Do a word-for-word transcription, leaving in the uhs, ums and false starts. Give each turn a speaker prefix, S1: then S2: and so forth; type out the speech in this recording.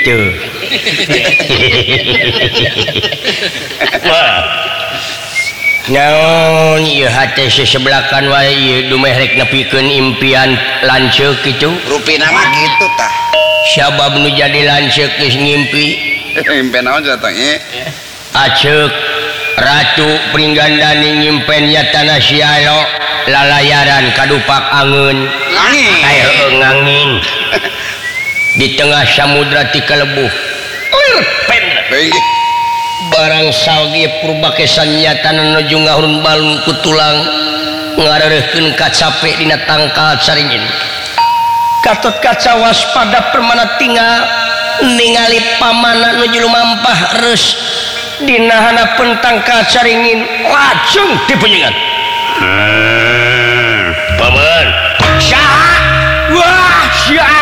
S1: gitu. Naon ieu hate sesebelakan wae ieu dumeh rek nepikeun impian lanceuk kitu.
S2: Rupina mah gitu tah.
S1: Sabab nu jadi lanceuk geus ngimpi.
S2: Impen naon datang ye?
S1: Aceuk Ratu Pringgandani nyimpen yatana sialo lalayaran kadupak angeun.
S2: Angin.
S1: Aya ngangin. Di tengah samudra ti kalebuh. Urpen.
S2: Baik.
S1: Barang salgi purbakesan nyatana nuju ngahurun balun ku tulang ngareureukkeun kacape dina tangkal caringin. Katut kaca waspada permana tinggal ningali pamana nuju lumampah reus dina hanapeun tangkal caringin lajeng dipenyengan. Hmm, paman. Saha? Wah, sia